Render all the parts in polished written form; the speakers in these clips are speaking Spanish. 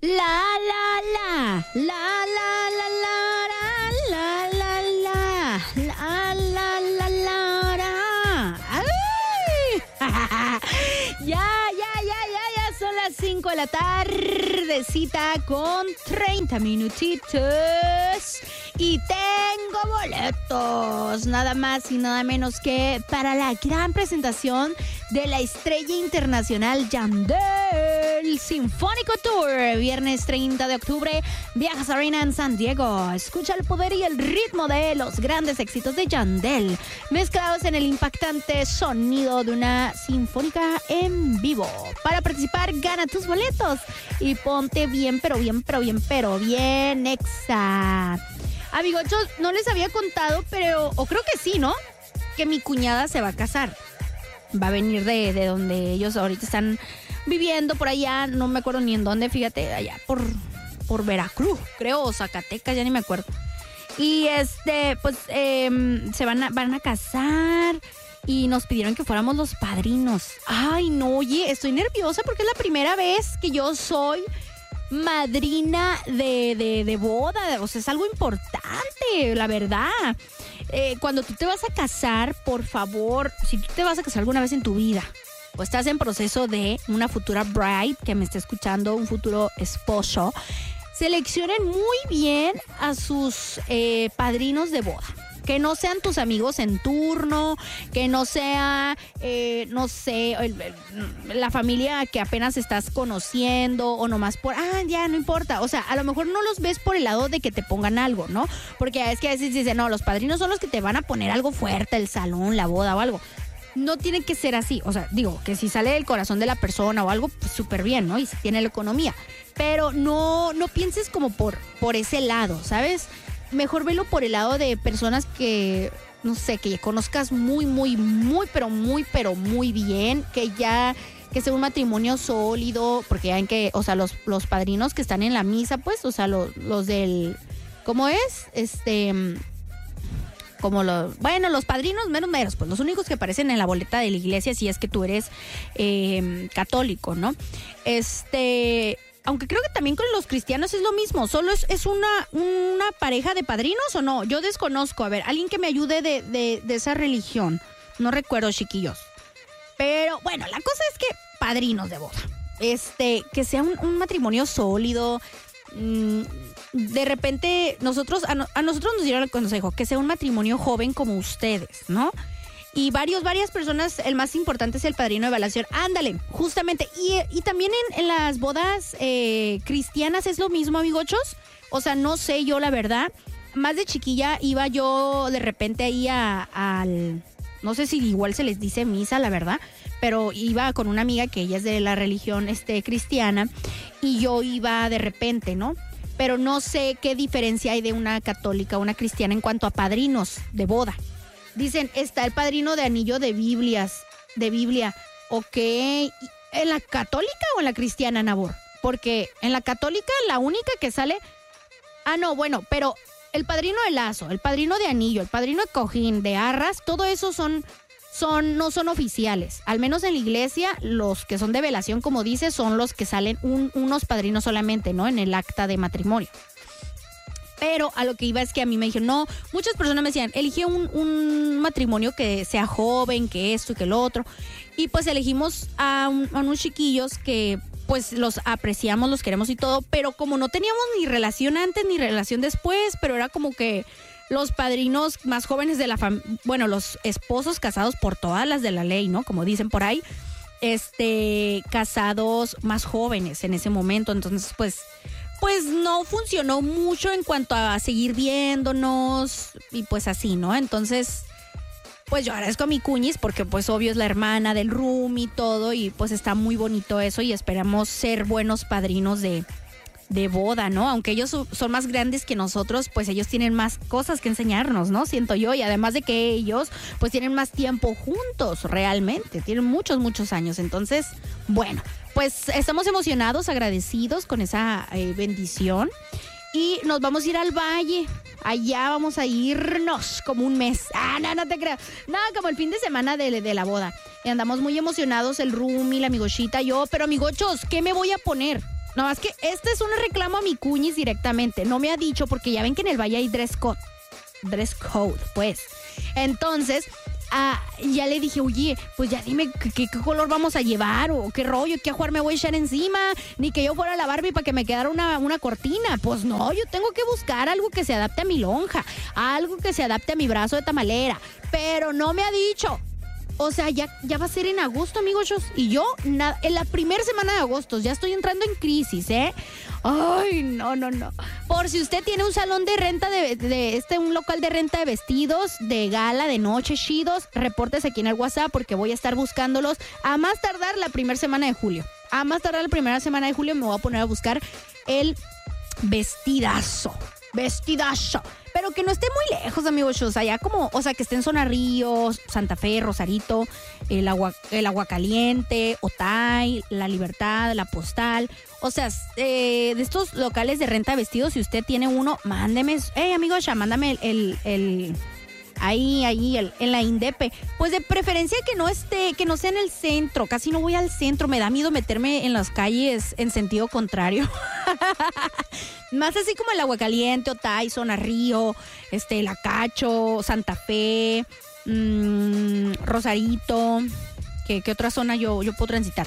La, la, la, la, la, la, la, la, la, la, la, la, la. ¡Ay! Ya son las 5 de la tardecita con 30 minutitos y tengo boletos, nada más y nada menos que para la gran presentación de la estrella internacional Yandel Sinfónico Tour, viernes 30 de octubre, Viajas Arena en San Diego. Escucha el poder y el ritmo de los grandes éxitos de Yandel, mezclados en el impactante sonido de una sinfónica en vivo. Para participar, gana tus boletos y ponte bien, pero bien, exa. Amigos, yo no les había contado, pero, o creo que sí, ¿no? Que mi cuñada se va a casar. Va a venir de donde ellos ahorita están viviendo, por allá, no me acuerdo ni en dónde, fíjate, allá por Veracruz, creo, o Zacatecas, ya ni me acuerdo. Y pues se van a casar y nos pidieron que fuéramos los padrinos. Ay, no, oye, estoy nerviosa porque es la primera vez que yo soy madrina de boda, o sea, es algo importante, la verdad. Cuando tú te vas a casar, por favor, si tú te vas a casar alguna vez en tu vida o estás en proceso de una futura bride que me está escuchando, un futuro esposo, seleccionen muy bien a sus padrinos de boda. Que no sean tus amigos en turno, que no sea, no sé, la familia que apenas estás conociendo o nomás ya, no importa. O sea, a lo mejor no los ves por el lado de que te pongan algo, ¿no? Porque es que a veces dicen, no, los padrinos son los que te van a poner algo fuerte, el salón, la boda o algo. No tiene que ser así. O sea, digo, que si sale del corazón de la persona o algo, pues súper bien, ¿no? Y si tiene la economía. Pero no pienses como por ese lado, ¿sabes? Mejor velo por el lado de personas que, no sé, que conozcas muy bien, que sea un matrimonio sólido, porque ya ven que, o sea, los padrinos que están en la misa, pues, o sea, los del, ¿cómo es? Los padrinos menos, pues los únicos que aparecen en la boleta de la iglesia si es que tú eres católico, ¿no? Aunque creo que también con los cristianos es lo mismo, solo es una pareja de padrinos o no, yo desconozco. A ver, alguien que me ayude de esa religión, no recuerdo, chiquillos. Pero bueno, la cosa es que padrinos de boda, que sea un matrimonio sólido. De repente a nosotros nos dieron el consejo que sea un matrimonio joven como ustedes, ¿no? Y varias personas, el más importante es el padrino de evaluación. Ándale, justamente. Y también en las bodas cristianas es lo mismo, amigochos. O sea, no sé yo la verdad. Más de chiquilla iba yo de repente ahí al... No sé si igual se les dice misa, la verdad. Pero iba con una amiga que ella es de la religión cristiana. Y yo iba de repente, ¿no? Pero no sé qué diferencia hay de una católica a una cristiana en cuanto a padrinos de boda. Dicen, está el padrino de anillo de Biblia. Ok. ¿En la católica o en la cristiana, Nabor? Porque en la católica la única que sale... no, bueno, pero el padrino de lazo, el padrino de anillo, el padrino de cojín, de arras, todo eso no son oficiales. Al menos en la iglesia, los que son de velación, como dice, son los que salen unos padrinos solamente, ¿no? En el acta de matrimonio. Pero a lo que iba es que a mí me dijeron, no, muchas personas me decían, elige un matrimonio que sea joven, que esto y que lo otro. Y pues elegimos a unos chiquillos que pues los apreciamos, los queremos y todo, pero como no teníamos ni relación antes ni relación después, pero era como que los padrinos más jóvenes de la familia, bueno, los esposos casados por todas las de la ley, ¿no? Como dicen por ahí, casados más jóvenes en ese momento, entonces pues no funcionó mucho en cuanto a seguir viéndonos y pues así, ¿no? Entonces, pues yo agradezco a mi cuñis porque pues obvio es la hermana del room y todo y pues está muy bonito eso y esperamos ser buenos padrinos de boda, ¿no? Aunque ellos son más grandes que nosotros, pues ellos tienen más cosas que enseñarnos, ¿no? Siento yo, y además de que ellos pues tienen más tiempo juntos realmente, tienen muchos años, entonces, bueno, pues estamos emocionados, agradecidos con esa bendición y nos vamos a ir al valle. Allá vamos a irnos como un mes. No te creas. No, como el fin de semana de la boda. Y andamos muy emocionados, el roomie, la amigochita, yo. Pero amigochos, ¿qué me voy a poner? No, es que este es un reclamo a mi cuñis directamente. No me ha dicho porque ya ven que en el valle hay dress code. Dress code, pues. Entonces, ya le dije, oye, pues ya dime qué color vamos a llevar o qué rollo, qué ajuar me voy a echar encima. Ni que yo fuera la Barbie para que me quedara una cortina. Pues no, yo tengo que buscar algo que se adapte a mi lonja. Algo que se adapte a mi brazo de tamalera. Pero no me ha dicho. O sea, ya va a ser en agosto, amigos. Y yo, en la primera semana de agosto, ya estoy entrando en crisis, ¿eh? Ay, no. Por si usted tiene un salón de renta un local de renta de vestidos, de gala, de noche, chidos, repórtese aquí en el WhatsApp porque voy a estar buscándolos a más tardar la primera semana de julio. A más tardar la primera semana de julio me voy a poner a buscar el vestidazo. Pero que no esté muy lejos, amigos. O sea, ya como, o sea, que esté en Zona Ríos, Santa Fe, Rosarito, el Aguacaliente, Otay, La Libertad, La Postal. O sea, de estos locales de renta de vestidos, si usted tiene uno, mándeme. Amigos, mándame ahí, en la Indepe. Pues de preferencia que no sea en el centro. Casi no voy al centro. Me da miedo meterme en las calles en sentido contrario. Más así como el Aguacaliente, Otay, Zona Río, La Cacho, Santa Fe, Rosarito. ¿Qué otra zona yo puedo transitar?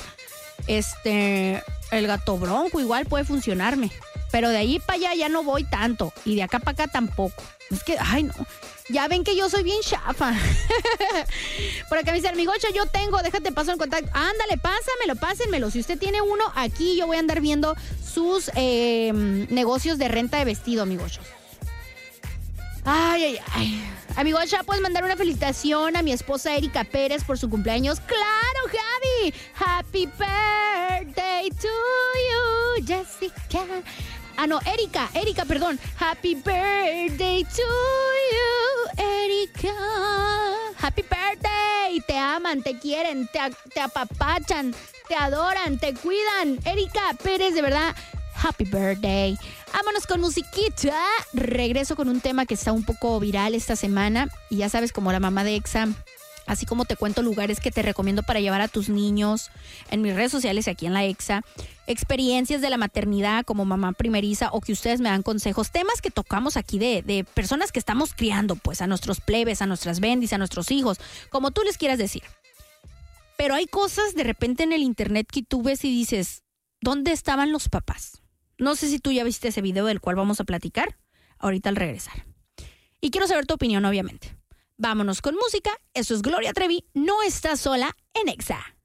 El Gato Bronco igual puede funcionarme. Pero de ahí para allá ya no voy tanto. Y de acá para acá tampoco. Es que, ay no. Ya ven que yo soy bien chafa. Por acá me dice, amigocho, yo tengo, déjate paso el contacto. Ándale, pásenmelo. Si usted tiene uno, aquí yo voy a andar viendo sus negocios de renta de vestido, amigochos. Ay. Amigocha, ¿puedes mandar una felicitación a mi esposa Erika Pérez por su cumpleaños? ¡Claro, Javi! ¡Happy birthday to you, Jessica! No, Erika, perdón. Happy birthday to you, Erika. Happy birthday. Te aman, te quieren, te apapachan, te adoran, te cuidan. Erika Pérez, de verdad, happy birthday. Vámonos con musiquita. Regreso con un tema que está un poco viral esta semana. Y ya sabes, como la mamá de Exa, así como te cuento lugares que te recomiendo para llevar a tus niños en mis redes sociales y aquí en la Exa, experiencias de la maternidad como mamá primeriza o que ustedes me dan consejos, temas que tocamos aquí de personas que estamos criando, pues a nuestros plebes, a nuestras bendis, a nuestros hijos, como tú les quieras decir. Pero hay cosas de repente en el internet que tú ves y dices, ¿dónde estaban los papás? No sé si tú ya viste ese video del cual vamos a platicar ahorita al regresar. Y quiero saber tu opinión, obviamente. Vámonos con música. Eso es Gloria Trevi. No estás sola en Exa.